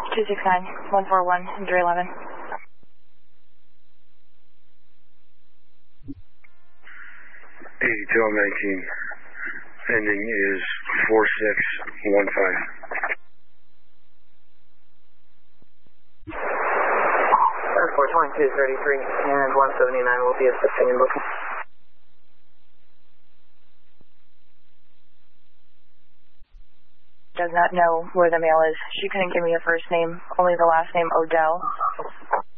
269-141, 311. 82-19. Ending is 4615. 42233 and 179 will be assisting in booking. Does not know where the mail is. She couldn't give me a first name, only the last name, Odell.